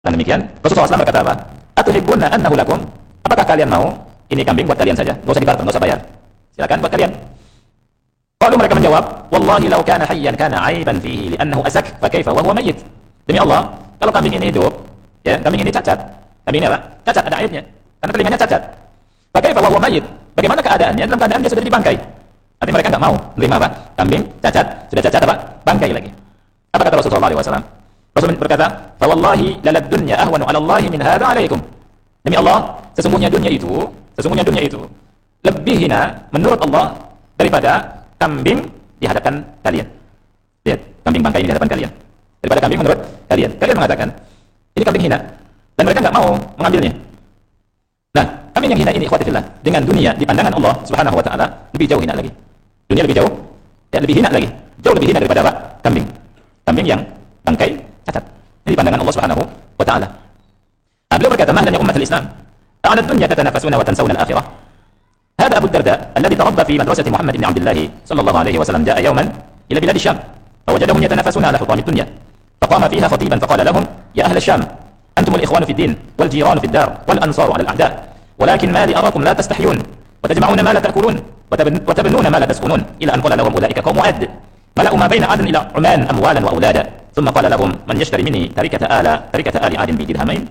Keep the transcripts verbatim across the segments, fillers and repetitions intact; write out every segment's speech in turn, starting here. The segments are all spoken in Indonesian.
Dan demikian Rasulullah shallallahu alaihi wasallam berkata apa? Atuhibbuna annahu lakum? Apakah kalian mau ini kambing buat kalian saja? Enggak usah dibarter, enggak usah bayar. Silakan buat kalian. Kalau mereka menjawab, wallahi law kana hayyan kana aiban fihi li'annahu asak, fa kaifa wa huwa mayyit. Demi Allah, kalau kambing ini hidup, ya, kambing ini cacat. Kambing ini apa? Cacat, ada aibnya. Karena telinganya cacat. Fa kaifa wa huwa mayyit. Bagaimana keadaannya dalam keadaan dia sudah dibangkai? Artinya mereka enggak mau menerima apa? Kambing cacat, sudah cacat apa? Bangkai lagi. Apa kata Rasulullah shallallahu alaihi wasallam? Rasul berkata, "Fa wallahi lalad dunya ahwanu 'ala Allah min hadha 'alaikum." Demi Allah, sesungguhnya dunia itu, sesungguhnya dunia itu lebih hina menurut Allah daripada kambing di hadapan kalian. Lihat, kambing bangkai ini di hadapan kalian. Daripada kambing menurut kalian. Kalian mengatakan, ini kambing hina dan mereka enggak mau mengambilnya. Nah, kambing yang hina ini ikhwatillah dengan dunia di pandangan Allah Subhanahu wa taala lebih jauh hina lagi. Dunia lebih jauh, ya lebih hina lagi. Jauh lebih hina daripada apa? Kambing. Kambing yang bangkai cacat. Ini pandangan Allah Subhanahu wa taala. Nah, beliau berkata, "Mahlan ya ummatul Islam, ta'ala dunya tatanafasuna wa tansawna al-akhirah." Hada Abu Darda alladhi taradda fi madrasati Muhammad bin Abdullah sallallahu alaihi wasallam jaa yawman ila bilad Syam, fawajadahum yatanafasuna ala hutam ad-dunya. Faqama fiha khatiban faqala lahum, "Ya ahla Syam, antum al-ikhwan fi ad-din wal jiran fi ad-dar wal ansar ala al-a'da, walakin ma li arakum la tastahyun wa tajma'una ma la ta'kulun wa tabnuna ma la taskunun." Ila an qala lahum ulaika qawmu 'ad mala'u ma baina 'adn ila 'uman amwalan wa aulada. ثم قال لهم من يشتري مني تركة آل تركة آل عاد بدرهمين.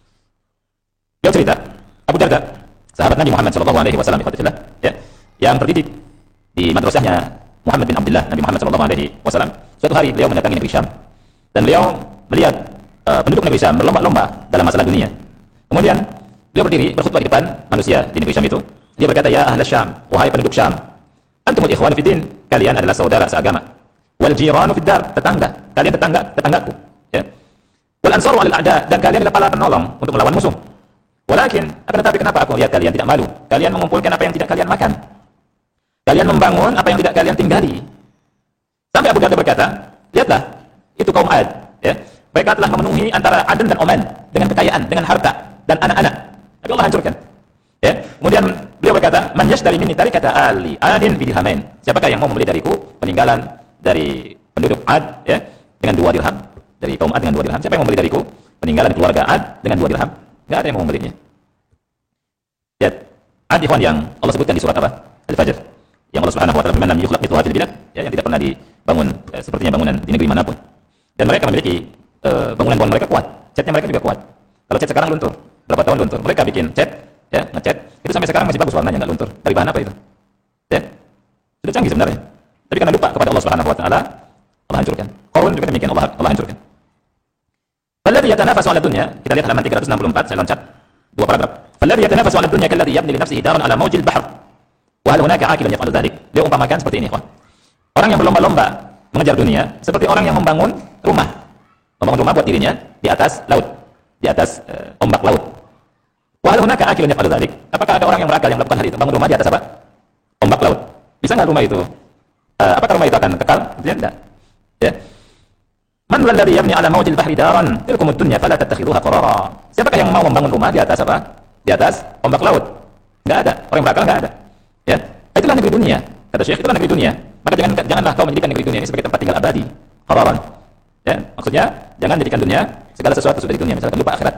Dia cerita Abu Darda, sahabat Nabi Muhammad sallallahu alaihi wasallam, ya, yang terdidik di madrasahnya Muhammad bin Abdullah, Nabi Muhammad sallallahu alaihi wasallam. Suatu hari beliau mendatangi negeri Syam dan beliau melihat uh, penduduk negeri Syam berlomba-lomba dalam masalah dunia. Kemudian beliau berdiri berkhutbah di depan manusia di negeri Syam itu. Dia berkata, "Ya ahla Syam, wahai penduduk Syam, antumul ikhwan fi din, kalian adalah saudara seagama. Wal jiranu fid dar, tetangga, kalian tetangga, tetanggaku, ya. Wal ansaru 'alal a'da, dan kalian adalah para penolong untuk melawan musuh. Walakin, akan tetapi kenapa aku lihat kalian tidak malu? Kalian mengumpulkan apa yang tidak kalian makan. Kalian membangun apa yang tidak kalian tinggali." Sampai Abu Darda berkata, "Lihatlah, itu kaum Ad, ya. Mereka telah memenuhi antara Aden dan Oman dengan kekayaan, dengan harta dan anak-anak. Tapi Allah hancurkan." Ya. Kemudian beliau berkata, "Man yashtari minni tarikata ali Adin bidirhamain." Siapakah yang mau membeli dariku peninggalan dari penduduk Ad, ya, dengan dua dirham, dari kaum Ad dengan dua dirham? Siapa yang membeli dariku peninggalan keluarga Ad dengan dua dirham? Enggak ada yang mau membelinya. Lihat, Ad ikhwan yang Allah sebutkan di surat apa? Al-Fajr. Yang Allah Subhanahu wa taala berfirman, "Lam yukhlaq mithluha fil bilad", ya, yang tidak pernah dibangun eh, sepertinya bangunan di negeri manapun. Dan mereka memiliki eh, bangunan-bangunan mereka kuat. Catnya mereka juga kuat. Kalau cat sekarang luntur, berapa tahun luntur. Mereka bikin cat, ya, ngecat. Itu sampai sekarang masih bagus warnanya, enggak luntur. Dari bahan apa itu? Ya. Sudah canggih sebenarnya. Tapi karena lupa kepada Allah Subhanahu wa taala, Allah hancurkan. Qarun juga demikian, Allah Allah hancurkan. Falladhi yatanafasu 'ala dunya, kita lihat halaman tiga ratus enam puluh empat, saya loncat dua paragraf. Falladhi yatanafasu 'ala dunya kalladhi yabni li nafsihi daran 'ala mawjil bahr. Wa hal hunaka 'aqilun yaf'alu dhalik. Dia umpamakan seperti ini, ikhwan. Orang yang berlomba-lomba mengejar dunia seperti orang yang membangun rumah. Membangun rumah buat dirinya di atas laut, di atas uh, ombak laut. Wa hal hunaka 'aqilun yaf'alu dhalik. Apakah ada orang yang berakal yang melakukan hal itu? Bangun rumah di atas apa? Ombak laut. Bisa enggak rumah itu? Uh, apakah rumah itu akan kekal? Dia tidak. Ya. Man alladhi yabni 'ala mawjil bahri daran tilkumud dunya fala tattakhidhuha qarara. Siapakah yang mau membangun rumah di atas apa? Di atas ombak laut? Enggak ada. Orang yang berakal enggak ada. Ya. Itulah negeri dunia. Kata Syekh, itulah negeri dunia. Maka jangan janganlah kau menjadikan negeri dunia ini sebagai tempat tinggal abadi. Qararan. Ya, maksudnya jangan jadikan dunia segala sesuatu sudah di dunia, misalkan lupa akhirat.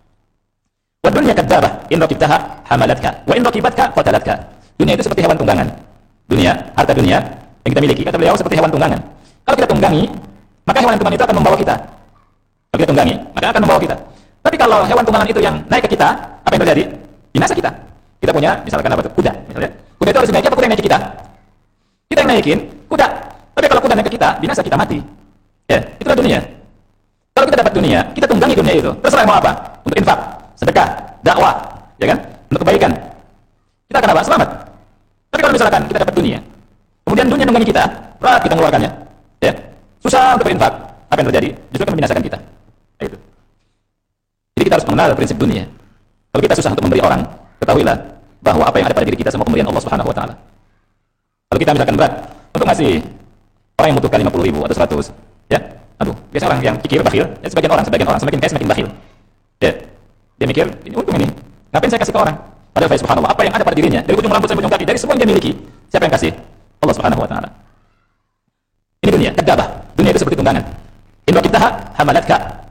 Wa dunya kadzabah in raqibtaha hamalatka wa in raqibatka qatalatka. Dunia itu seperti hewan tunggangan. Dunia, harta dunia yang kita miliki, kata beliau, seperti hewan tunggangan. Kalau kita tunggangi, maka hewan tunggangan itu akan membawa kita. Kalau kita tunggangi, maka akan membawa kita. Tapi kalau hewan tunggangan itu yang naik ke kita, apa yang terjadi? Binasa kita. Kita punya, misalkan apa itu? Kuda, misalnya. Kuda itu harus naik, apa kuda yang naik ke kita? Kita yang naikin kuda. Tapi kalau kuda naik ke kita, binasa kita mati. Ya, itulah dunia. Kalau kita dapat dunia, kita tunggangi dunia itu. Terserah mau apa? Untuk infak, sedekah, dakwah, ya kan? Untuk kebaikan. Kita akan apa? Selamat. Tapi kalau misalkan kita dapat dunia, kemudian dunia nunggangi kita, berat kita mengeluarkannya, ya, susah untuk berinfak, apa yang terjadi? Justru akan membinasakan kita. Itu. Jadi kita harus mengenal prinsip dunia. Kalau kita susah untuk memberi orang, ketahuilah bahwa apa yang ada pada diri kita semua pemberian Allah Subhanahu wa taala. Kalau kita misalkan berat untuk ngasih orang yang membutuhkan lima puluh ribu atau seratus, ya, aduh, biasa orang yang pikir bakhil, ya, sebagian orang, sebagian orang semakin kaya semakin bakhil. Ya. Dia mikir, ini untung ini, ngapain saya kasih ke orang? Padahal saya subhanallah, apa yang ada pada dirinya, dari ujung rambut sampai ujung kaki, dari semua yang dia miliki, siapa yang kasih? Allah Subhanahu wa taala. Ini dunia, kadzabah. Dunia itu seperti tunggangan. In raqibtaha hamalatka